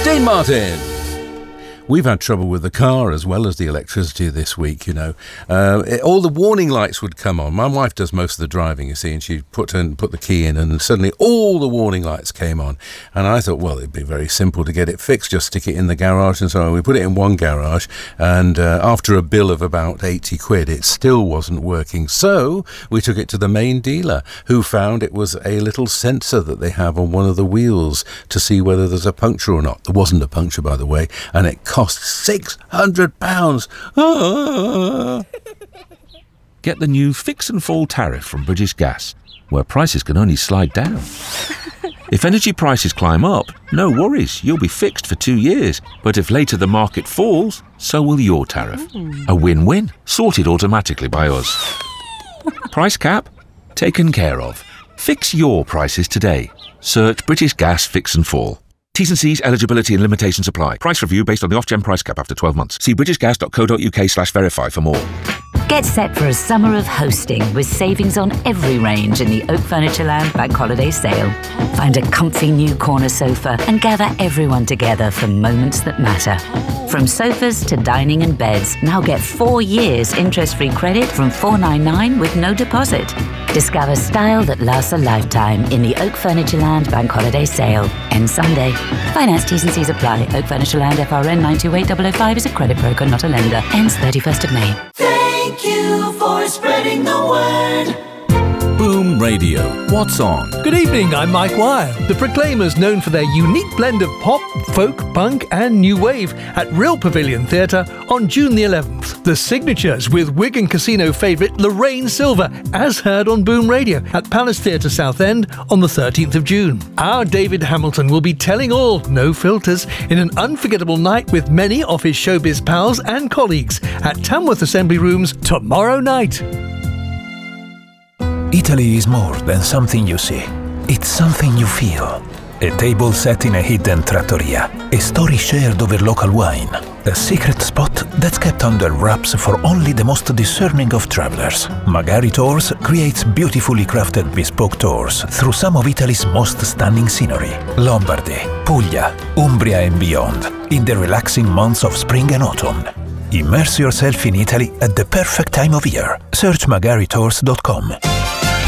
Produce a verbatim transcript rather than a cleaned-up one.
Dean Martin. We've had trouble with the car as well as the electricity this week, you know. Uh, it, all the warning lights would come on. My wife does most of the driving, you see, and she put, in, put the key in, and suddenly all the warning lights came on. And I thought, well, it'd be very simple to get it fixed, just stick it in the garage and so on. We put it in one garage, and uh, after a bill of about eighty quid, it still wasn't working. So we took it to the main dealer, who found it was a little sensor that they have on one of the wheels to see whether there's a puncture or not. There wasn't a puncture, by the way, and it cost six hundred pounds. Ah. Get the new Fix and Fall tariff from British Gas, where prices can only slide down. If energy prices climb up, no worries, you'll be fixed for two years. But if later the market falls, so will your tariff. Mm. A win-win, sorted automatically by us. Price cap? Taken care of. Fix your prices today. Search British Gas Fix and Fall. T's and C's, eligibility and limitations apply. Price review based on the off-gen price cap after twelve months. See britishgas.co.uk slash verify for more. Get set for a summer of hosting with savings on every range in the Oak Furnitureland Bank Holiday Sale. Find a comfy new corner sofa and gather everyone together for moments that matter. From sofas to dining and beds, now get four years interest-free credit from four ninety-nine with no deposit. Discover style that lasts a lifetime in the Oak Furnitureland Bank Holiday Sale. Ends Sunday. Finance T's and C's apply. Oak Furnitureland F R N nine two eight zero zero five is a credit broker, not a lender. Ends thirty-first of May. Thank you for spreading the word. Boom Radio. What's on? Good evening, I'm Mike Wire. The Proclaimers, known for their unique blend of pop, folk, punk and new wave at Real Pavilion Theatre on June the eleventh. The Signatures with Wigan Casino favourite Lorraine Silver, as heard on Boom Radio at Palace Theatre Southend on the thirteenth of June. Our David Hamilton will be telling all, no filters, in an unforgettable night with many of his showbiz pals and colleagues at Tamworth Assembly Rooms tomorrow night. Italy is more than something you see. It's something you feel. A table set in a hidden trattoria. A story shared over local wine. A secret spot that's kept under wraps for only the most discerning of travelers. Magari Tours creates beautifully crafted bespoke tours through some of Italy's most stunning scenery. Lombardy, Puglia, Umbria and beyond, in the relaxing months of spring and autumn. Immerse yourself in Italy at the perfect time of year. Search magari tours dot com.